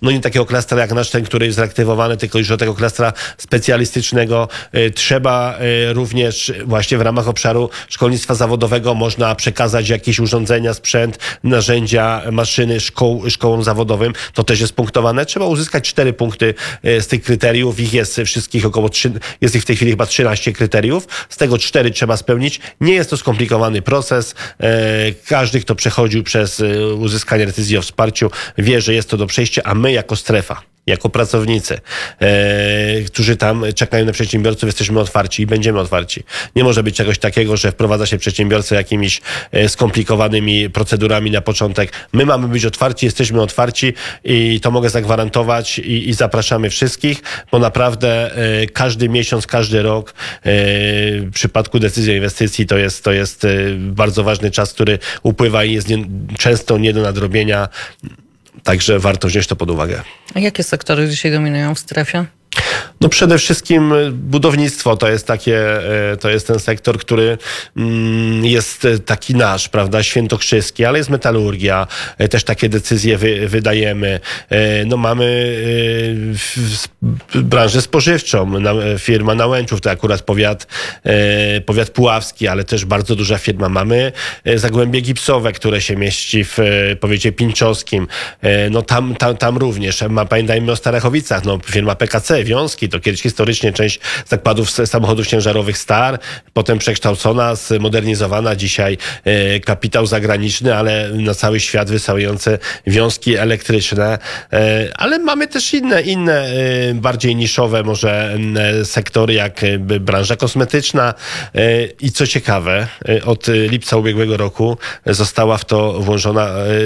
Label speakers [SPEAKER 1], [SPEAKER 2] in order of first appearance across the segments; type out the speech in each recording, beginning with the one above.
[SPEAKER 1] no nie takiego klastra jak nasz, ten, który jest reaktywowany, tylko już do tego klastra specjalistycznego. Trzeba również właśnie w ramach obszaru szkolnictwa zawodowego można przekazać jakieś urządzenia, sprzęt, narzędzia, maszyny szkołom zawodowym. To też jest punktowane. Trzeba uzyskać 4 punkty z tych kryteriów. Ich jest wszystkich około 3, jest ich w tej chwili chyba 13 kryteriów. Z tego 4 trzeba spełnić. Nie jest to skomplikowany proces. Każdy, kto przechodził przez uzyskanie decyzji o wsparciu, wie, że jest to do przejścia, a my jako strefa, jako pracownicy, którzy tam czekają na przedsiębiorców, jesteśmy otwarci i będziemy otwarci. Nie może być czegoś takiego, że wprowadza się przedsiębiorcę jakimiś skomplikowanymi procedurami na początek. My mamy być otwarci, jesteśmy otwarci i to mogę zagwarantować i zapraszamy wszystkich, bo naprawdę każdy miesiąc, każdy rok w przypadku decyzji o inwestycji to jest bardzo ważny czas, który upływa i jest często nie do nadrobienia. Także warto wziąć to pod uwagę.
[SPEAKER 2] A jakie sektory dzisiaj dominują w strefie?
[SPEAKER 1] No przede wszystkim budownictwo to jest ten sektor, który jest taki nasz, prawda, świętokrzyski, ale jest metalurgia, też takie decyzje wydajemy. No mamy branżę spożywczą, firma Nałęczów, to akurat powiat puławski, ale też bardzo duża firma. Mamy zagłębie gipsowe, które się mieści w powiecie pińczowskim. No tam również. Pamiętajmy o Starachowicach, no firma PKC, Wiązki, to kiedyś historycznie część zakładów samochodów ciężarowych Star, potem przekształcona, zmodernizowana, dzisiaj kapitał zagraniczny, ale na cały świat wysyłające wiązki elektryczne. Ale mamy też inne bardziej niszowe może sektory, jak branża kosmetyczna i co ciekawe, od lipca ubiegłego roku została w to włączona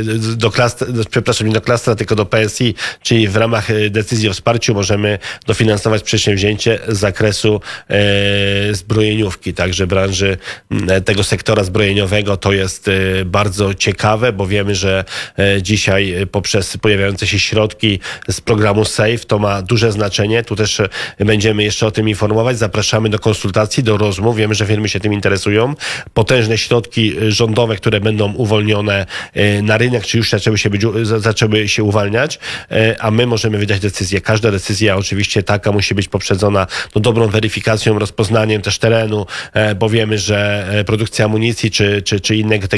[SPEAKER 1] nie do klastra, tylko do PSI, czyli w ramach decyzji o wsparciu możemy dofinansować przedsięwzięcie z zakresu zbrojeniówki, także branży tego sektora zbrojeniowego. To jest bardzo ciekawe, bo wiemy, że dzisiaj poprzez pojawiające się środki z programu SAFE to ma duże znaczenie. Tu też będziemy jeszcze o tym informować. Zapraszamy do konsultacji, do rozmów. Wiemy, że firmy się tym interesują. Potężne środki rządowe, które będą uwolnione na rynek, czy już zaczęły się uwalniać, a my możemy wydać decyzję. Każda decyzja oczywiście taka musi być poprzedzona dobrą weryfikacją, rozpoznaniem też terenu, bo wiemy, że produkcja amunicji czy innego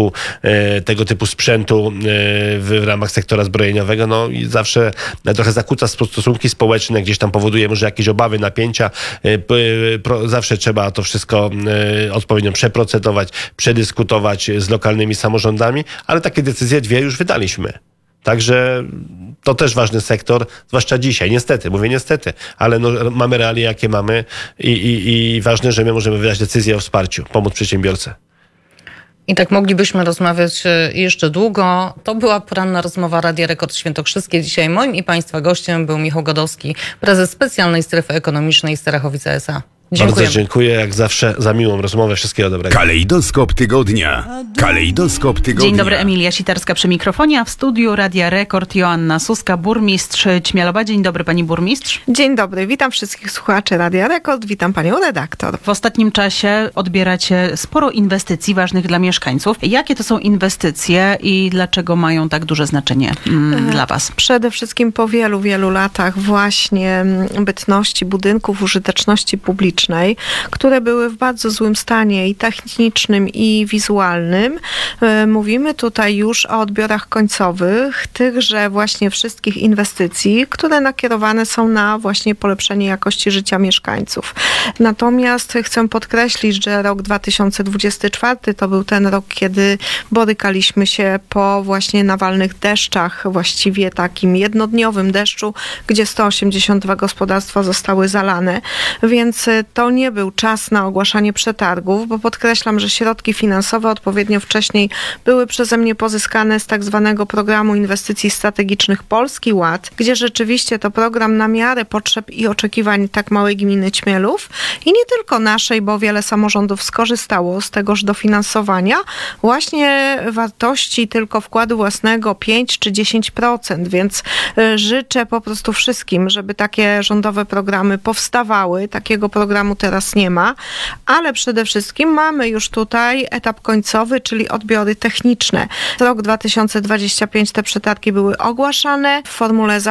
[SPEAKER 1] tego typu sprzętu w ramach sektora zbrojeniowego, no i zawsze trochę zakłóca stosunki społeczne, gdzieś tam powoduje może jakieś obawy, napięcia. Zawsze trzeba to wszystko odpowiednio przeprocedować, przedyskutować z lokalnymi samorządami, ale takie decyzje 2 już wydaliśmy. Także to też ważny sektor, zwłaszcza dzisiaj. Niestety, mówię niestety, ale mamy realia, jakie mamy i ważne, że my możemy wydać decyzję o wsparciu, pomóc przedsiębiorcy.
[SPEAKER 2] I tak moglibyśmy rozmawiać jeszcze długo. To była poranna rozmowa Radia Rekord Świętokrzyskie. Dzisiaj moim i Państwa gościem był Michał Godowski, prezes Specjalnej Strefy Ekonomicznej Starachowice S.A. Dziękujemy.
[SPEAKER 1] Bardzo dziękuję, jak zawsze, za miłą rozmowę. Wszystkiego dobrego.
[SPEAKER 3] Kalejdoskop tygodnia. Kalejdoskop tygodnia.
[SPEAKER 4] Dzień dobry, Emilia Sitarska przy mikrofonie, a w studiu Radia Rekord Joanna Suska, burmistrz Ćmialowa. Dzień dobry, pani burmistrz.
[SPEAKER 5] Dzień dobry, witam wszystkich słuchaczy Radia Rekord, witam panią redaktor.
[SPEAKER 4] W ostatnim czasie odbieracie sporo inwestycji ważnych dla mieszkańców. Jakie to są inwestycje i dlaczego mają tak duże znaczenie dla was?
[SPEAKER 5] Przede wszystkim po wielu, wielu latach właśnie bytności budynków użyteczności publicznej, które były w bardzo złym stanie i technicznym, i wizualnym. Mówimy tutaj już o odbiorach końcowych, tychże właśnie wszystkich inwestycji, które nakierowane są na właśnie polepszenie jakości życia mieszkańców. Natomiast chcę podkreślić, że rok 2024 to był ten rok, kiedy borykaliśmy się po właśnie nawalnych deszczach, właściwie takim jednodniowym deszczu, gdzie 182 gospodarstwa zostały zalane, więc to nie był czas na ogłaszanie przetargów, bo podkreślam, że środki finansowe odpowiednio wcześniej były przeze mnie pozyskane z tak zwanego Programu Inwestycji Strategicznych Polski Ład, gdzie rzeczywiście to program na miarę potrzeb i oczekiwań tak małej gminy Ćmielów i nie tylko naszej, bo wiele samorządów skorzystało z tegoż dofinansowania, właśnie wartości tylko wkładu własnego 5 czy 10%, więc życzę po prostu wszystkim, żeby takie rządowe programy powstawały. Takiego programu teraz nie ma, ale przede wszystkim mamy już tutaj etap końcowy, czyli odbiory techniczne. Rok 2025 te przetargi były ogłaszane w formule